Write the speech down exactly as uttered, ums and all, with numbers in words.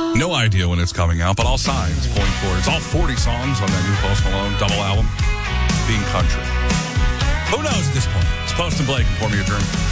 No idea when it's coming out, but all signs point towards all forty songs on that new Post Malone double album being country. Who knows at this point? It's Post and Blake and Pour Me a Drink.